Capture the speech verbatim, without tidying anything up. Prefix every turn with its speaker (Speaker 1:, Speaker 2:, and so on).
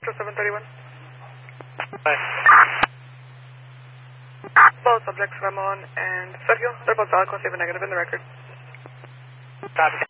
Speaker 1: Victor seven thirty-one.
Speaker 2: Bye.
Speaker 1: Both subjects Ramon and Sergio, they're both valid, close, even negative in the record.
Speaker 2: Copy.